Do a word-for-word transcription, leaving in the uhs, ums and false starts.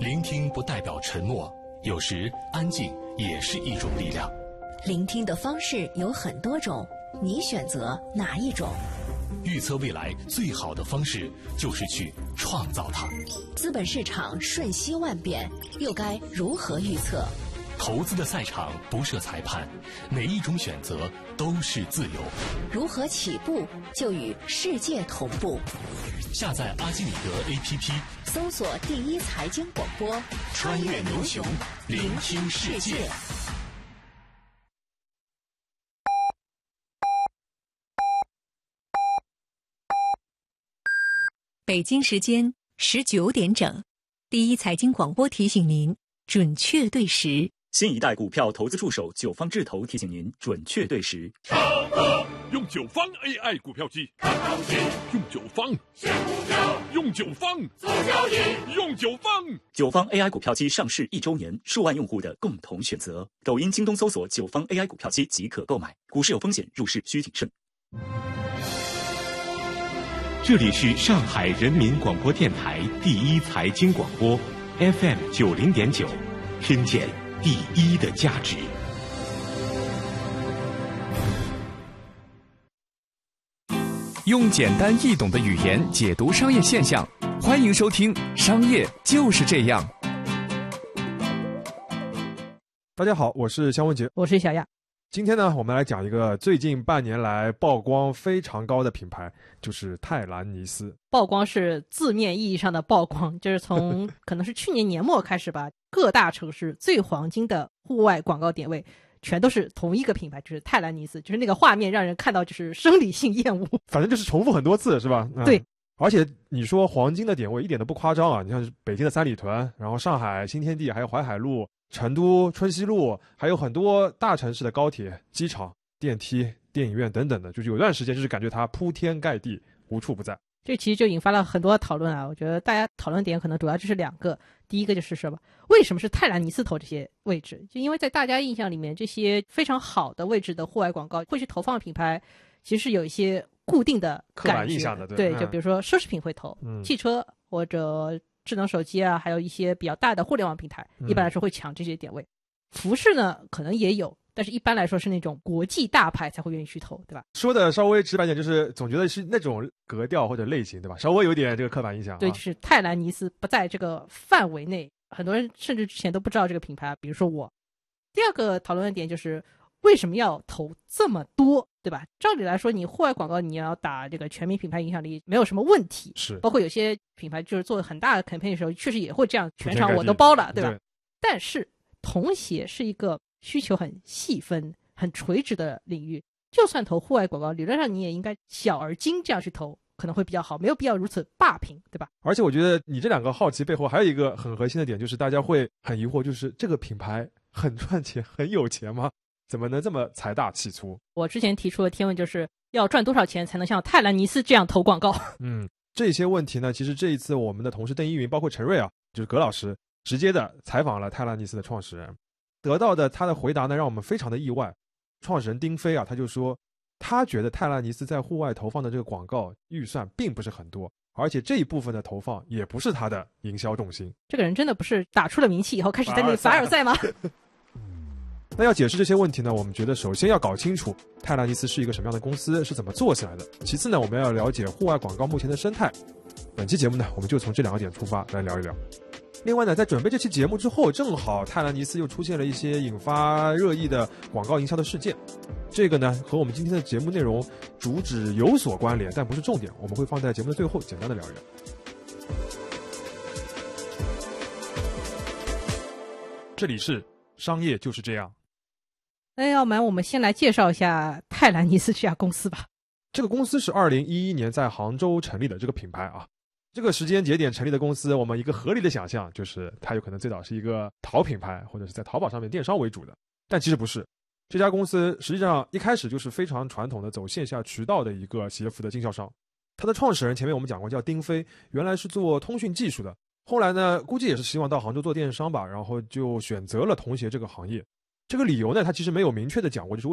聆听不代表沉默，有时安静也是一种力量。 聆听的方式有很多种，你选择哪一种？ 预测未来最好的方式就是去创造它。 资本市场瞬息万变，又该如何预测？ 投资的赛场不设裁判，每一种选择都是自由。 如何起步就与世界同步？ 下载阿基米德 A P P， 搜索第一财经广播， 穿越牛熊，聆听世界。 北京时间十九点整，第一财经广播提醒您准确对时。 新一代股票投资助手九方智投提醒您准确对时。 超哥用九方 A I 股票机看行情，用九方选股票，用九方做交易，用九方。 九方 A I 股票机上市一周年，数万用户的共同选择。抖音、京东搜索九方 A I 股票机即可购买。股市有风险，入市需谨慎。 这里是上海人民广播电台第一财经广播 F M 九零点九，听见第一的价值。 用简单易懂的语言解读商业现象，欢迎收听《商业就是这样》。 大家好，我是肖文杰， 我是小亚。 今天呢，我们来讲一个最近半年来曝光非常高的品牌，就是泰兰尼斯。 曝光是字面意义上的曝光，就是从可能是去年年末开始吧，各大城市最黄金的户外广告点位全都是同一个品牌，就是泰兰尼斯，就是那个画面让人看到就是生理性厌恶， 反正就是重复很多次，是吧？嗯、 对。 而且你说黄金的点位一点都不夸张啊！你像北京的三里屯，然后上海新天地，还有淮海路、成都春熙路，还有很多大城市的高铁、机场、电梯、电影院等等的，就是有段时间就是感觉它铺天盖地，无处不在。 这其实就引发了很多讨论啊！我觉得大家讨论点可能主要就是两个，第一个就是什么？为什么是泰兰尼斯投这些位置？就因为在大家印象里面，这些非常好的位置的户外广告会去投放的品牌，其实是有一些固定的刻板印象的，对， 对，就比如说奢侈品会投，嗯、汽车或者智能手机啊，还有一些比较大的互联网平台，一般来说会抢这些点位。嗯、服饰呢，可能也有。但是一般来说是那种国际大牌才会愿意去投，对吧？ 说的稍微直白点，就是总觉得是那种格调或者类型，对吧？稍微有点这个刻板印象、啊。 对，就是泰兰尼斯不在这个范围内，很多人甚至之前都不知道这个品牌，比如说我。第二个讨论的点就是为什么要投这么多，对吧？照理来说，你户外广告你要打这个全民品牌影响力没有什么问题， 是。包括有些品牌就是做很大的 campaign 的时候，确实也会这样，全场我都包了，对吧？对。但是童鞋是一个需求很细分、很垂直的领域，就算投户外广告，理论上你也应该小而精这样去投，可能会比较好，没有必要如此霸屏，对吧？ 而且我觉得你这两个好奇背后还有一个很核心的点，就是大家会很疑惑，就是这个品牌很赚钱、很有钱吗？怎么能这么财大气粗？ 我之前提出的天问就是要赚多少钱才能像泰兰尼斯这样投广告？ 嗯，这些问题呢，其实这一次我们的同事邓一云，包括陈瑞啊，就是葛老师，直接的采访了泰兰尼斯的创始人。得到的他的回答呢，让我们非常的意外。创始人丁飞啊，他就说，他觉得泰兰尼斯在户外投放的这个广告预算并不是很多，而且这一部分的投放也不是他的营销重心。 这个人真的不是打出了名气以后开始在那里凡尔赛吗？ 那要解释这些问题呢，我们觉得首先要搞清楚泰兰尼斯是一个什么样的公司，是怎么做起来的。其次呢，我们要了解户外广告目前的生态。本期节目呢，我们就从这两个点出发来聊一聊。另外呢，在准备这期节目之后，正好泰兰尼斯又出现了一些引发热议的广告营销的事件，这个呢和我们今天的节目内容主旨有所关联，但不是重点，我们会放在节目的最后简单的聊一聊。这里是商业就是这样。 那要不然我们先来介绍一下泰兰尼斯这家公司吧。 这个公司是二零一一年在杭州成立的这个品牌啊。这个时间节点成立的公司，我们一个合理的想象就是它有可能最早是一个淘品牌，或者是在淘宝上面电商为主的，但其实不是。这家公司实际上一开始就是非常传统的走线下渠道的一个鞋服的经销商。它的创始人前面我们讲过叫丁飞，原来是做通讯技术的，后来呢估计也是希望到杭州做电商吧，然后就选择了童鞋这个行业。这个理由呢他其实没有明确的讲过，就是